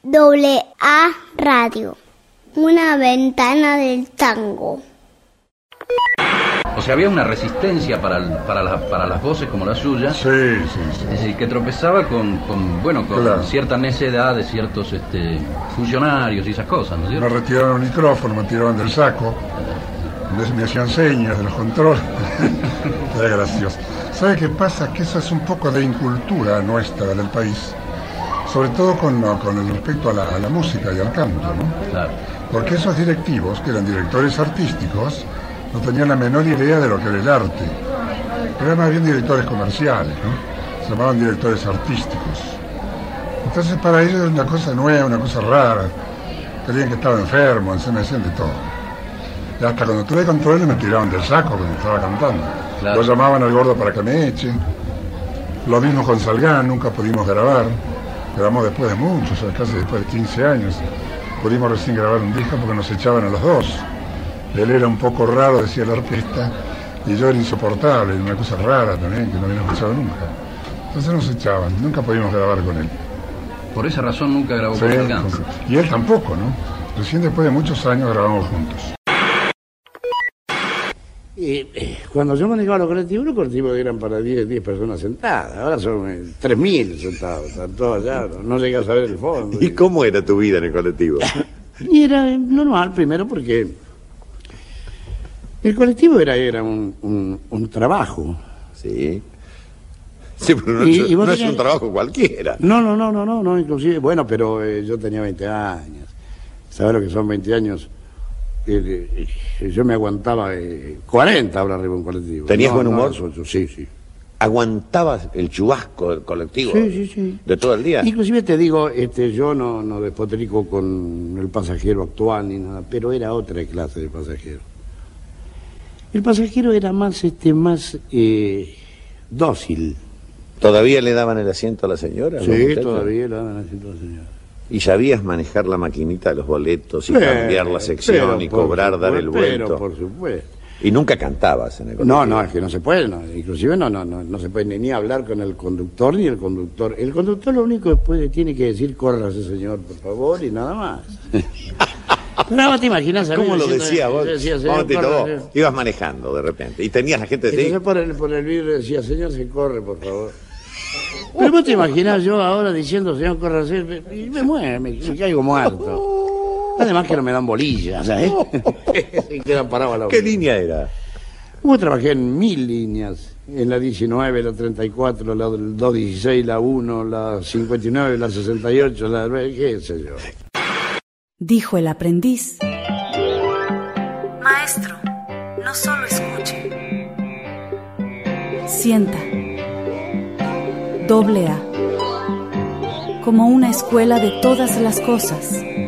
AA Radio, una ventana del tango. O sea, había una resistencia para las voces como la suya. Sí. Es decir, que tropezaba con Claro. cierta necedad de ciertos funcionarios y esas cosas, ¿no es Me cierto? retiraron el micrófono, me tiraban del saco, me hacían señas de los controles. Era gracioso. ¿Sabe qué pasa? Que eso es un poco de incultura nuestra del país, sobre todo con el respecto a la música y al canto, ¿no? Claro. Porque esos directivos, que eran directores artísticos, no tenían la menor idea de lo que era el arte. Pero eran más bien directores comerciales, ¿no? Se llamaban directores artísticos. Entonces para ellos era una cosa nueva, una cosa rara. Creían que estaba enfermo, se me hacían de todo. Y hasta cuando tuve control me tiraban del saco cuando estaba cantando. Claro. Lo llamaban al gordo para que me eche. Lo mismo con Salgán, nunca pudimos grabar. Grabamos después de muchos, casi después de 15 años. Pudimos recién grabar un disco porque nos echaban a los dos. Él era un poco raro, decía la orquesta, y yo era insoportable, una cosa rara también, que no había escuchado nunca. Entonces nos echaban, nunca pudimos grabar con él. Por esa razón nunca grabó Sí, con Salgán. y él tampoco, ¿no? Recién después de muchos años grabamos juntos. Cuando yo manejaba los colectivos eran para 10 personas sentadas. Ahora son 3.000 sentados, están todos allá, no llegas a ver el fondo. ¿Y cómo era tu vida en el colectivo? Y era normal, primero porque el colectivo era un trabajo. Sí. Sí, pero no, Y vos no es tenías- un trabajo cualquiera. No, inclusive, bueno, pero yo tenía 20 años. ¿Sabes lo que son 20 años? Yo me aguantaba 40 horas arriba de un colectivo. ¿Tenías buen humor? las 8, sí. ¿Aguantabas el chubasco del colectivo? Sí. ¿De todo el día? Inclusive te digo, yo no despotrico con el pasajero actual ni nada, pero era otra clase de pasajero. El pasajero era más dócil. ¿Todavía le daban el asiento a la señora? a los Sí, muchachos? todavía le daban asiento a la señora. ¿Y sabías manejar la maquinita de los boletos y Pero, cambiar la sección pero y por cobrar, dar el supuesto, vuelto? Pero por supuesto. Y nunca cantabas en el colectivo. No, es que no se puede, inclusive no se puede ni hablar con el conductor ni el conductor. El conductor lo único que tiene que decir, córrase señor, por favor, y nada más. Pero ahora te imaginas a mí ¿Cómo lo diciendo- decía vos? Decía, señor, Momentito, córrase. vos ibas manejando de repente y tenías la gente de Entonces por el vidrio decía, señor, se corre, por favor. Pero vos te imaginás yo ahora diciendo, señor, córrase, y me mueve, me caigo muerto. Además que no me dan bolillas, ¿sabes? Y quedan parados a la ¿Qué línea era? Yo trabajé en 1000 líneas, en la 19, la 34, la 216, la 1, la 59, la 68, la qué sé yo. Dijo el aprendiz. Maestro, no solo escuche. Sienta. AA. Como una escuela de todas las cosas.